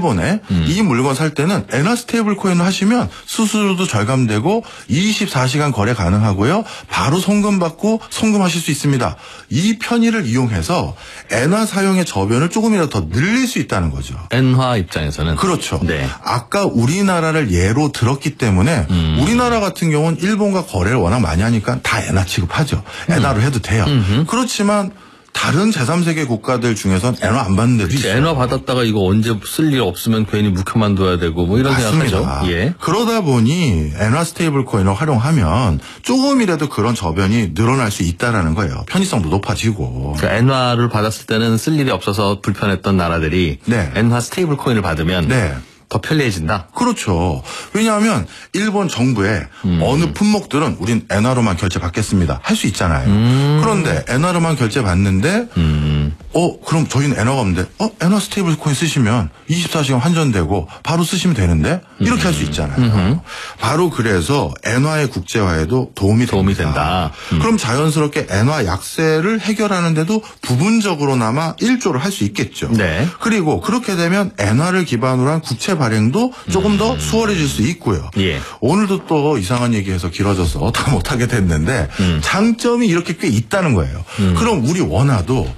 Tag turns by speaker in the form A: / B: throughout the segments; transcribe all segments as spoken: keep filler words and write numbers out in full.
A: 일본에 음. 이 물건 살 때는 엔화 스테이블 코인을 하시면 수수료도 절감되고 이십사 시간 거래 가능하고요. 바로 송금 받고 송금하실 수 있습니다. 이 편의를 이용해서 엔화 사용의 저변을 조금이라도 더 늘릴 수 있다는 거죠.
B: 엔화 입장에서는.
A: 그렇죠.
B: 네.
A: 아까 우리나라를 예로 들었기 때문에 음. 우리나라 같은 경우는 일본과 거래를 워낙 많이 하니까 다 엔화 취급하죠. 엔화로 해도 돼요. 음흠. 그렇지만 다른 제삼 세계 국가들 중에선 엔화 안 받는 데도 있어요.
B: 엔화 받았다가 이거 언제 쓸 일 없으면 괜히 묵혀만 둬야 되고 뭐 이런 생각하죠. 예.
A: 그러다 보니 엔화 스테이블 코인을 활용하면 조금이라도 그런 저변이 늘어날 수 있다라는 거예요. 편의성도 높아지고.
B: 그러니까 엔화를 받았을 때는 쓸 일이 없어서 불편했던 나라들이 네. 엔화 스테이블 코인을 받으면 네. 더 편리해진다?
A: 그렇죠. 왜냐하면 일본 정부에 음. 어느 품목들은 우린 엔화로만 결제받겠습니다. 할 수 있잖아요. 음. 그런데 엔화로만 결제받는데 음. 어 그럼 저희는 엔화가 없는데 어 엔화 스테이블 코인 쓰시면 이십사 시간 환전되고 바로 쓰시면 되는데 이렇게 음. 할 수 있잖아요. 음흠. 바로 그래서 엔화의 국제화에도 도움이,
B: 도움이
A: 됩니다.
B: 된다. 음.
A: 그럼 자연스럽게 엔화 약세를 해결하는데도 부분적으로나마 일조를 할 수 있겠죠.
B: 네.
A: 그리고 그렇게 되면 엔화를 기반으로 한 국채 발행도 조금 음. 더 수월해질 수 있고요.
B: 예.
A: 오늘도 또 이상한 얘기해서 길어져서 다 못하게 됐는데 음. 장점이 이렇게 꽤 있다는 거예요. 음. 그럼 우리 원화도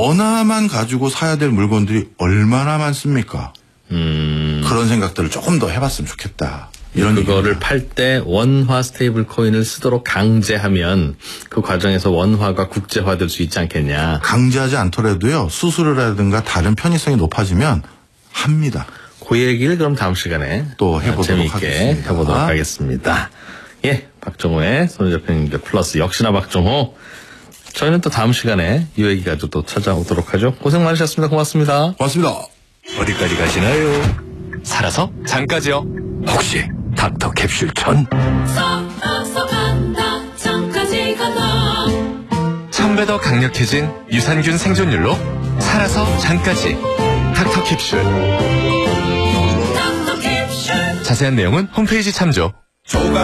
A: 원화만 가지고 사야 될 물건들이 얼마나 많습니까? 음. 그런 생각들을 조금 더 해봤으면 좋겠다.
B: 이런 그거를 팔 때 원화 스테이블 코인을 쓰도록 강제하면 그 과정에서 원화가 국제화될 수 있지 않겠냐.
A: 강제하지 않더라도요. 수수료라든가 다른 편의성이 높아지면 합니다.
B: 그 얘기를 그럼 다음 시간에
A: 또 해보도록
B: 재미있게
A: 하겠습니다.
B: 해보도록 하겠습니다. 예, 박정호의 손흥민 플러스 역시나 박정호. 저희는 또 다음 시간에 이 얘기 가지고 또 찾아오도록 하죠. 고생 많으셨습니다. 고맙습니다.
A: 고맙습니다.
C: 어디까지 가시나요? 살아서 장까지요. 혹시 닥터 캡슐천?
D: 썩어서 간다 장까지 간다.
C: 천 배 더 강력해진 유산균 생존율로 살아서 장까지 닥터 캡슐.
D: 닥터 캡슐.
C: 자세한 내용은 홈페이지 참조.